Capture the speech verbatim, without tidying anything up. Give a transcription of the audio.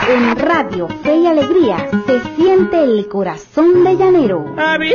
En Radio Fe y Alegría se siente el corazón de llanero.